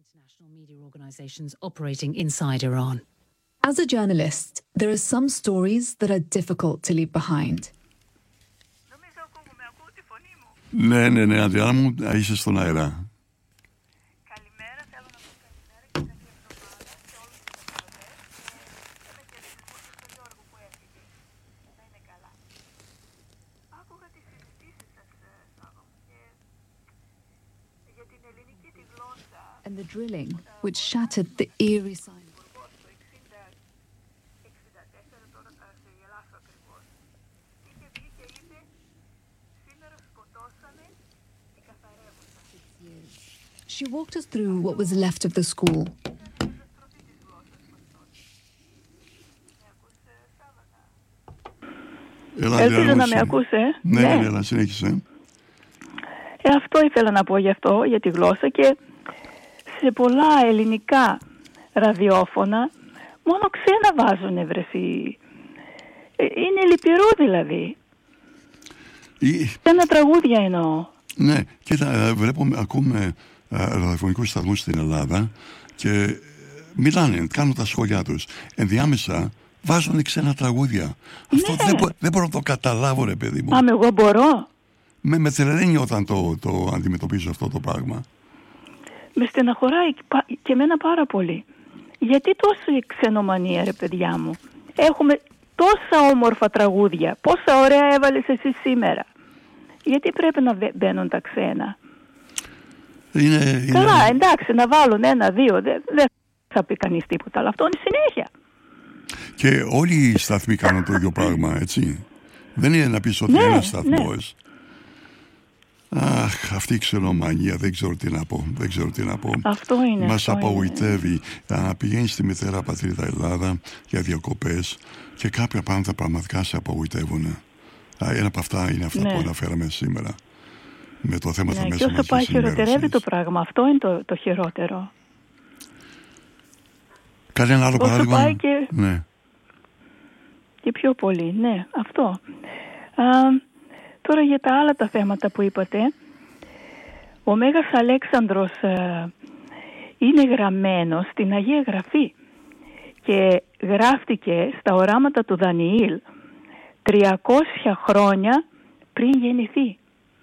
International media organizations operating inside Iran. As a journalist, there are some stories that are difficult to leave behind. Ναι, Αντριάννα μου, είσαι στον αέρα. Καλημέρα, θέλω να πω καλημέρα και καλή εβδομάδα σε όλους τους ακροατές και ένα χαιρετισμό και στον Γιώργο που έφυγε. Να είναι καλά. Άκουγα τις συζητήσεις σας, Σάβα μου, και για την ελληνική τη γλώσσα. And the drilling, which shattered the eerie silence. She walked us through what was left of the school. Ελπίζω να με ακούσε. Ναι, συνέχισε. Αυτό ήθελα να πω γι' αυτό, για τη γλώσσα, και σε πολλά ελληνικά ραδιόφωνα μόνο ξένα βάζουν, βρεσί. Είναι λυπηρό δηλαδή. Ένα τραγούδια εννοώ. Ναι, κοίτα, ακούμε ραδιοφωνικούς σταθμούς στην Ελλάδα και μιλάνε, κάνουν τα σχόλιά τους. Ενδιάμεσα βάζουν ξένα τραγούδια. Ναι. Αυτό δεν μπορώ να το καταλάβω, ρε παιδί μου. Εγώ μπορώ. Με τρελαίνει όταν το αντιμετωπίζω αυτό το πράγμα. Με στεναχωράει και εμένα πάρα πολύ. Γιατί τόση ξενομανία, ρε παιδιά μου. Έχουμε τόσα όμορφα τραγούδια. Πόσα ωραία έβαλες εσύ σήμερα. Γιατί πρέπει να μπαίνουν τα ξένα. Καλά, εντάξει, να βάλουν 1-2. Δεν θα πει κανείς τίποτα, αλλά αυτό είναι συνέχεια. Και όλοι οι σταθμοί κάνουν το ίδιο πράγμα, έτσι. Δεν είναι να πεις ότι ένας σταθμός. Αχ, αυτή η ξενομανία, δεν ξέρω τι να πω. Αυτό είναι. Μας απογοητεύει. Πηγαίνεις στη μητέρα πατρίδα Ελλάδα για διακοπές και κάποια πράγματα πραγματικά σε απογοητεύουν. Ένα από αυτά είναι αυτά που αναφέραμε σήμερα. Με το θέμα των μέσων μαζικής ενημέρωσης. Και όσο πάει χειροτερεύει το πράγμα, αυτό είναι το χειρότερο. Κάνει ένα άλλο παράδειγμα. Πάει και πιο πολύ, ναι, αυτό. Τώρα για τα άλλα τα θέματα που είπατε, ο Μέγας Αλέξανδρος είναι γραμμένος στην Αγία Γραφή και γράφτηκε στα οράματα του Δανιήλ 300 χρόνια πριν γεννηθεί.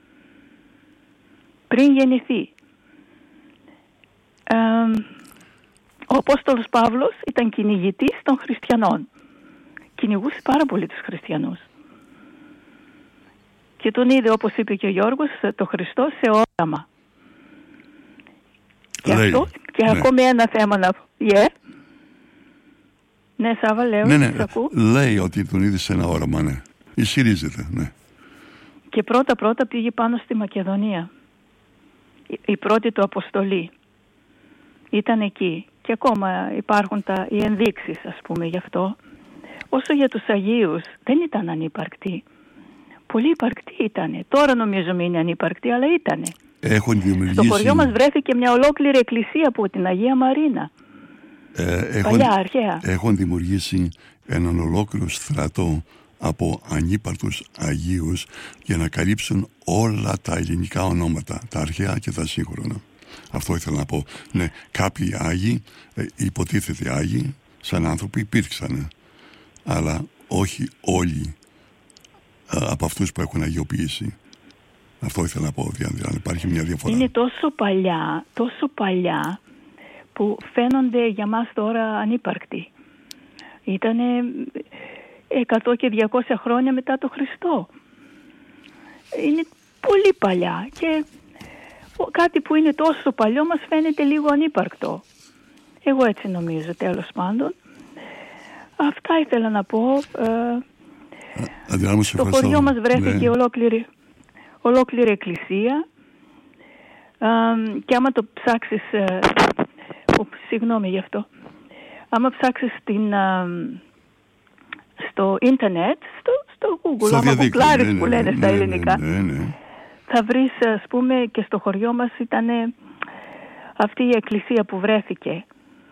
Ο Απόστολος Παύλος ήταν κυνηγητής των χριστιανών. Κυνηγούσε πάρα πολύ τους χριστιανούς. Και τον είδε, όπως είπε και ο Γιώργος, το Χριστό σε όραμα. Και αυτό, και ακόμη ένα θέμα να πω. Ναι, Σάβα, λέω, λέει ότι τον είδε σε ένα όραμα, ναι. Ισχυρίζεται, ναι. Και πρώτα πήγε πάνω στη Μακεδονία. Η πρώτη του αποστολή ήταν εκεί. Και ακόμα υπάρχουν οι ενδείξεις, ας πούμε, γι' αυτό. Όσο για τους Αγίους, δεν ήταν ανύπαρκτοι. Πολύ υπαρκτοί ήτανε. Τώρα νομίζουμε είναι ανύπαρκτοι, αλλά ήτανε. Στο χωριό μας βρέθηκε μια ολόκληρη εκκλησία από την Αγία Μαρίνα. Παλιά, αρχαία. Έχουν δημιουργήσει έναν ολόκληρο στρατό από ανύπαρτους Αγίους για να καλύψουν όλα τα ελληνικά ονόματα, τα αρχαία και τα σύγχρονα. Αυτό ήθελα να πω. Ναι, κάποιοι Άγιοι, υποτίθεται Άγιοι, σαν άνθρωποι υπήρξαν, αλλά όχι όλοι από αυτούς που έχουν αγιοποιήσει. Αυτό ήθελα να πω, αν υπάρχει μια διαφορά. Είναι τόσο παλιά που φαίνονται για μας τώρα ανύπαρκτοι. Ήτανε 100 και 200 χρόνια μετά το Χριστό. Είναι πολύ παλιά και κάτι που είναι τόσο παλιό μας φαίνεται λίγο ανύπαρκτο. Εγώ έτσι νομίζω, τέλος πάντων. Αυτά ήθελα να πω. Στο χωριό μας βρέθηκε ολόκληρη εκκλησία και άμα το ψάξεις, συγγνώμη γι' αυτό, άμα ψάξεις στο ίντερνετ, στο Google, άμα κουκλάρεις που λένε στα ελληνικά, θα βρεις, ας πούμε, και στο χωριό μας ήταν αυτή η εκκλησία που βρέθηκε.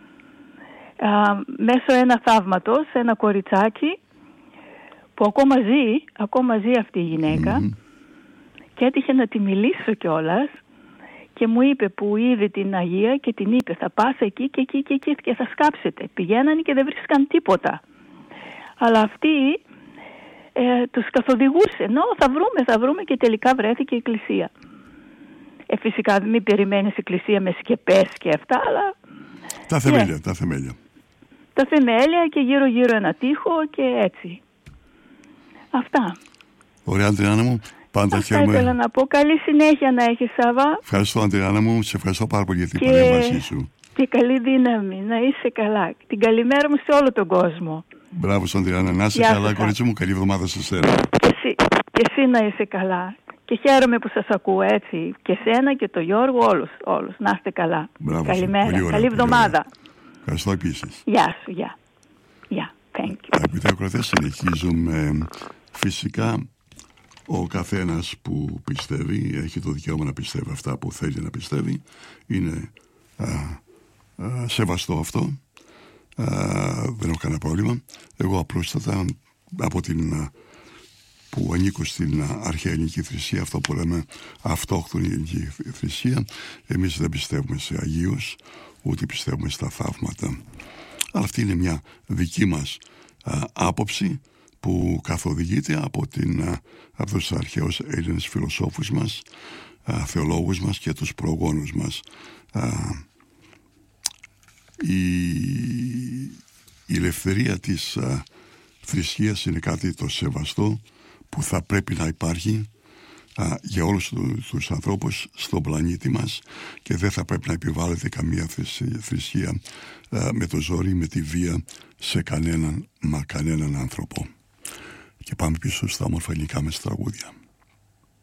Μέσω ένα θαύματος, ένα κοριτσάκι που ακόμα ζει αυτή η γυναίκα και έτυχε να τη μιλήσω κιόλας και μου είπε που είδε την Αγία και την είπε θα πας εκεί και εκεί και εκεί και θα σκάψετε. Πηγαίνανε και δεν βρίσκαν τίποτα. Αλλά αυτή τους καθοδηγούσε. Θα βρούμε και τελικά βρέθηκε η εκκλησία. Φυσικά μην περιμένεις εκκλησία με σκεπές και αυτά, αλλά... Τα θεμέλια. Τα θεμέλια και γύρω-γύρω ένα τοίχο και έτσι. Αυτά. Ωραία, Αντριάννα μου. Πάντα Αυτά ήθελα να πω. Καλή συνέχεια να έχεις, Σάβα. Ευχαριστώ, Αντριάννα μου. Σε ευχαριστώ πάρα πολύ για την παρέμβασή σου. Και καλή δύναμη. Να είσαι καλά. Την καλημέρα μου σε όλο τον κόσμο. Μπράβο, Αντριάννα. Να είσαι καλά, κορίτσι μου. Καλή εβδομάδα σε σένα. Και εσύ να είσαι καλά. Και χαίρομαι που σας ακούω έτσι. Και σένα και τον Γιώργο, όλους. Να είστε καλά. Μπράβο, καλημέρα. Καλή εβδομάδα. Ευχαριστώ επίσης. Γεια σου. Γεια. Thank you. Αγαπητοί ακροατές, συνεχίζουμε. Φυσικά, ο καθένας που πιστεύει έχει το δικαίωμα να πιστεύει αυτά που θέλει να πιστεύει. Είναι σεβαστό αυτό. Δεν έχω κανένα πρόβλημα. Εγώ απλούστατα που ανήκω στην αρχαία ελληνική θρησκεία, αυτό που λέμε αυτόχθονη ελληνική θρησκεία, εμείς δεν πιστεύουμε σε αγίους, ούτε πιστεύουμε στα θαύματα. Αλλά αυτή είναι μια δική μας άποψη που καθοδηγείται από τους αρχαίους Έλληνες φιλοσόφους μας, θεολόγους μας και τους προγόνους μας. Η ελευθερία της θρησκείας είναι κάτι το σεβαστό που θα πρέπει να υπάρχει για όλους τους ανθρώπους στον πλανήτη μας και δεν θα πρέπει να επιβάλλεται καμία θρησκεία με το ζόρι, με τη βία σε κανέναν άνθρωπο. Και πάμε πίσω στα όμορφα ελληνικά μας τραγούδια.